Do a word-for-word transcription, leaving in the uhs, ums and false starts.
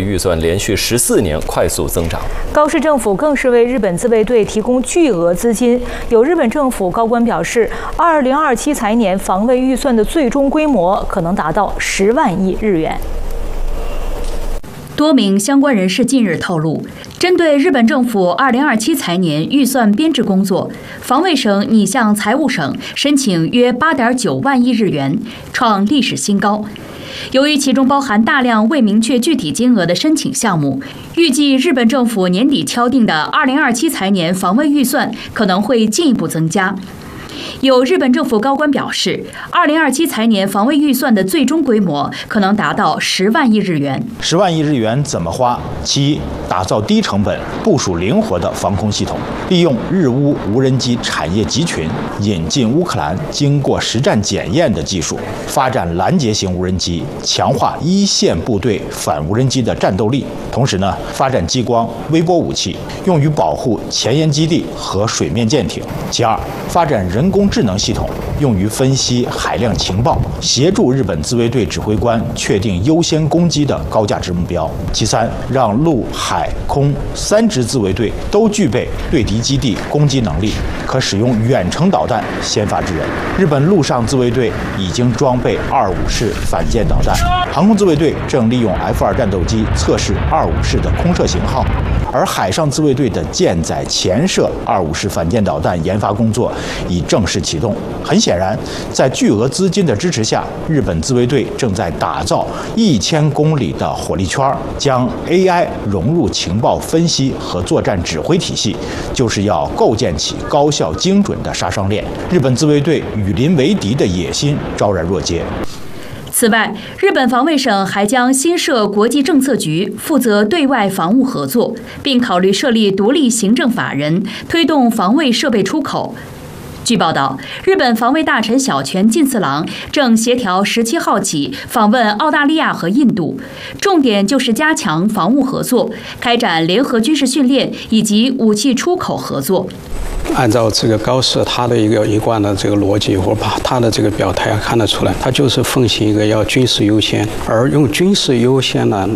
预算连续十四年快速增长。 高市政府更是为日本自卫队提供巨额资金。有日本政府高官表示，二零二七财年防卫预算的最终规模可能达到十万亿日元。 多名相关人士近日透露，针对日本政府二零二七财年预算编制工作，防卫省拟向财务省申请约八点九万亿日元，创历史新高。由于其中包含大量未明确具体金额的申请项目，预计日本政府年底敲定的二零二七财年防卫预算可能会进一步增加。有日本政府高官表示，二零二七财年防卫预算的最终规模可能达到十万亿日元。 十万亿日元怎么花？其一，打造低成本、部署灵活的防空系统，利用日乌无人机产业集群，引进乌克兰经过实战检验的技术，发展拦截型无人机，强化一线部队反无人机的战斗力。同时呢，发展激光、微波武器，用于保护前沿基地和水面舰艇。其二，发展人工智能系统，用于分析海量情报，协助日本自卫队指挥官确定优先攻击的高价值目标。其三，让陆海空三支自卫队都具备对敌基地攻击能力，可使用远程导弹先发制人。日本陆上自卫队已经装备二五式反舰导弹，航空自卫队正利用 F 二战斗机测试二五式的空射型号，而海上自卫队的舰载潜射二五式反舰导弹研发工作已正式启动。很显然，在巨额资金的支持下，日本自卫队正在打造一千公里的火力圈，将 A I 融入情报分析和作战指挥体系，就是要构建起高效精准的杀伤链。日本自卫队与邻为敌的野心昭然若揭。 此外，日本防卫省还将新设国际政策局，负责对外防务合作，并考虑设立独立行政法人，推动防卫设备出口。据报道，日本防卫大臣小泉进次郎正协调十七号起访问澳大利亚和印度，重点就是加强防务合作，开展联合军事训练以及武器出口合作。 按照这个高市他的一个一贯的这个逻辑，或者把他的这个表态看得出来，他就是奉行一个要军事优先，而用军事优先呢